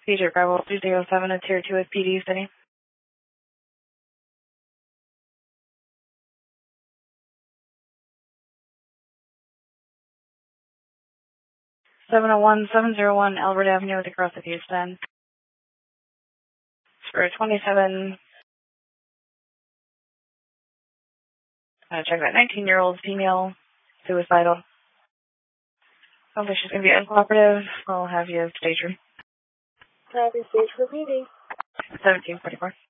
DJ Bravo 207 and Tier 2 with PD City. (701) Albert Avenue across the Houston. For 27. Check that 19-year-old female, suicidal. Sounds like she's going to be uncooperative. I'll have you stage her. Have you stage for PD. 1744.